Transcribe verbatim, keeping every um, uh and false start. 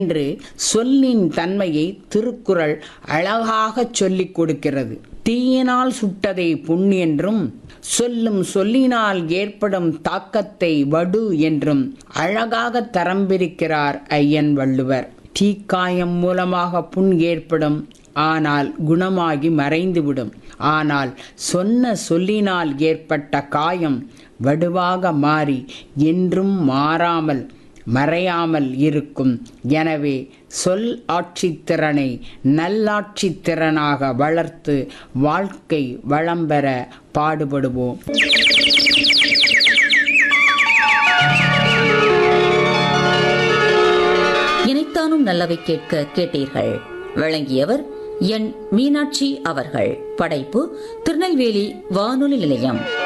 என்று சொல்லின் தன்மையை திருக்குறள் அழகாகச் சொல்லிக் கொடுக்கிறது. தீயினால் சுட்டதை புண் என்றும் சொல்லும் சொல்லினால் ஏற்படும் தாக்கத்தை வடு என்றும் அழகாக தரம் பிரிக்கிறார் ஐயன் வள்ளுவர். தீக்காயம் மூலமாக புண் ஏற்படும், ஆனால் குணமாகி மறைந்துவிடும். ஆனால் சொன்ன சொல்லினால் ஏற்பட்ட காயம் வடுவாக மாறி என்றும் மாறாமல் மறையாமல் இருக்கும். எனவே சொல் ஆட்சித்திறனை நல்லாட்சித்திறனாக வளர்த்து வாழ்க்கை வளம் பெற பாடுபடுவோம். இணைத்தானும் நல்லவை கேட்க கேட்டீர்கள். வழங்கியவர் என் மீனாட்சி அவர்கள். படைப்பு திருநெல்வேலி வானொலி நிலையம்.